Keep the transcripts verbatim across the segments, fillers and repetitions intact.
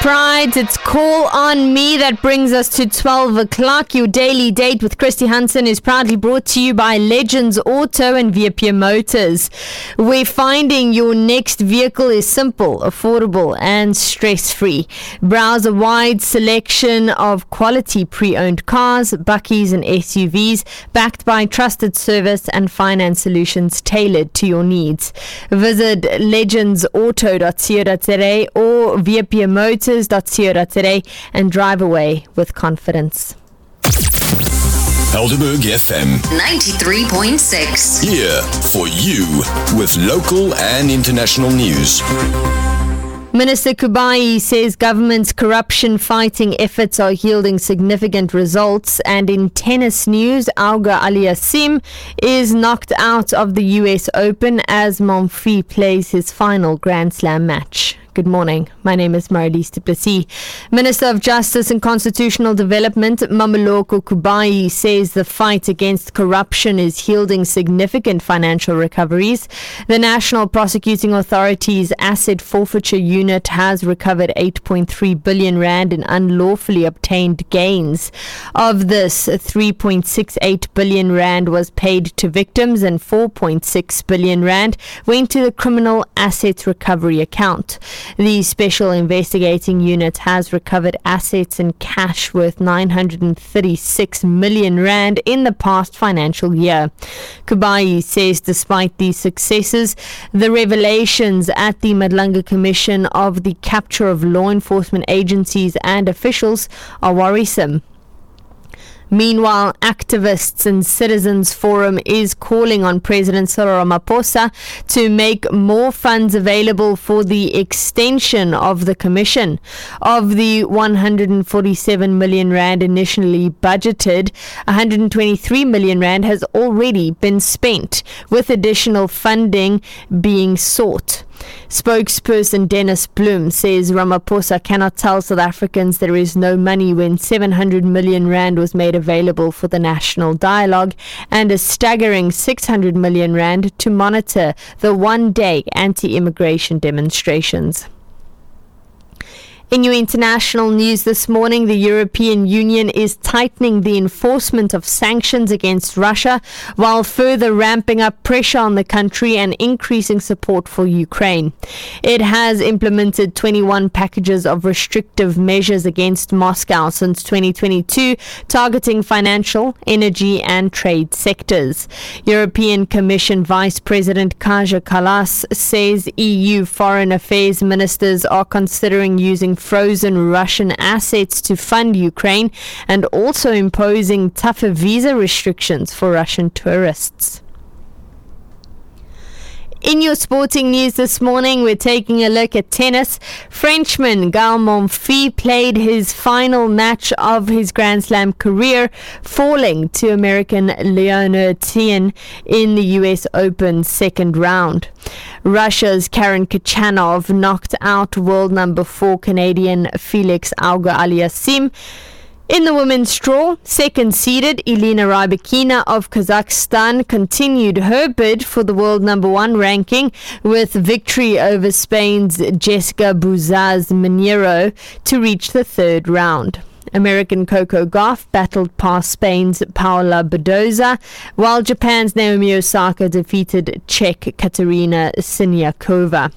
right, it's Call on Me that brings us to twelve o'clock. Your daily date with Christy Hansen is proudly brought to you by Legends Auto and V P Motors, where finding your next vehicle is simple, affordable and stress-free. Browse a wide selection of quality pre-owned cars, bakkies and S U Vs, backed by trusted service and finance solutions tailored to your needs. Visit legends auto dot co dot za or v p motors dot co dot za and drive away with confidence. Helderberg F M ninety-three point six. Here for you with local and international news. Minister Kubai says government's corruption-fighting efforts are yielding significant results. And in tennis news, Auger Aliassime is knocked out of the U S Open as Monfils plays his final Grand Slam match. Good morning. My name is Marlies du Plessis. Minister of Justice and Constitutional Development, Mamoloko Kubai, says the fight against corruption is yielding significant financial recoveries. The National Prosecuting Authority's Asset Forfeiture Unit has recovered eight point three billion rand in unlawfully obtained gains. Of this, three point six eight billion rand was paid to victims and four point six billion rand went to the Criminal Assets Recovery Account. The Special Investigating Unit has recovered assets and cash worth nine hundred thirty-six million rand in the past financial year. Kubai says despite these successes, the revelations at the Madlanga Commission of the capture of law enforcement agencies and officials are worrisome. Meanwhile, activists and Citizens Forum is calling on President Cyril Ramaphosa to make more funds available for the extension of the commission. Of the one hundred forty-seven million rand initially budgeted, one hundred twenty-three million rand has already been spent, with additional funding being sought. Spokesperson Dennis Bloom says Ramaphosa cannot tell South Africans there is no money when seven hundred million rand was made available for the national dialogue and a staggering six hundred million rand to monitor the one-day anti-immigration demonstrations. In your international news this morning, the European Union is tightening the enforcement of sanctions against Russia while further ramping up pressure on the country and increasing support for Ukraine. It has implemented twenty-one packages of restrictive measures against Moscow since twenty twenty-two, targeting financial, energy and trade sectors. European Commission Vice President Kaja Kallas says E U foreign affairs ministers are considering using frozen Russian assets to fund Ukraine and also imposing tougher visa restrictions for Russian tourists. In your sporting news this morning, we're taking a look at tennis. Frenchman Gael Monfils played his final match of his Grand Slam career, falling to American Leonor Tien in the U S Open second round. Russia's Karen Khachanov knocked out world number four Canadian Felix Auger-Aliassime. In the women's draw, second-seeded Elena Rybakina of Kazakhstan continued her bid for the world number one ranking with victory over Spain's Jessica Buzaz-Minero to reach the third round. American Coco Gauff battled past Spain's Paula Badoza, while Japan's Naomi Osaka defeated Czech Katerina Siniakova.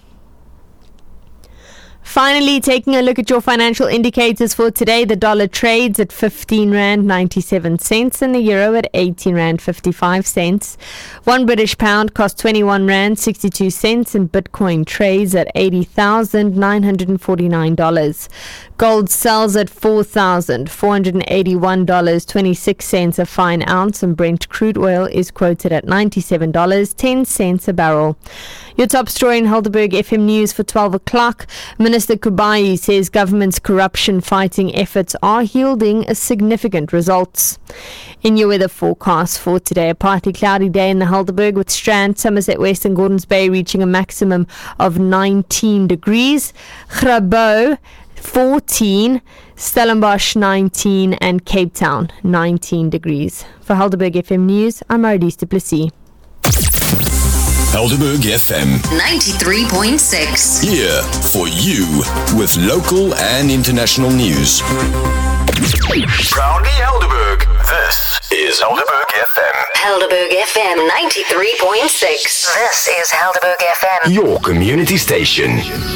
Finally, taking a look at your financial indicators for today, the dollar trades at fifteen rand ninety-seven cents and the euro at eighteen rand fifty-five cents. One British pound cost twenty-one rand sixty-two cents and Bitcoin trades at eighty thousand nine hundred forty-nine dollars. Gold sells at four thousand four hundred eighty-one dollars and twenty-six cents a fine ounce, and Brent crude oil is quoted at ninety-seven dollars and ten cents a barrel. Your top story in Helderberg F M News for twelve o'clock. Minister Kubai says government's corruption-fighting efforts are yielding significant results. In your weather forecast for today, a partly cloudy day in the Helderberg with Strand, Somerset West and Gordons Bay reaching a maximum of nineteen degrees. Grabouw fourteen, Stellenbosch nineteen and Cape Town nineteen degrees. For Helderberg F M News, I'm Marlies du Plessis. Helderberg F M. ninety-three point six. Here for you with local and international news. Proudly Helderberg. This is Helderberg F M. Helderberg F M ninety-three point six. This is Helderberg F M. Your community station.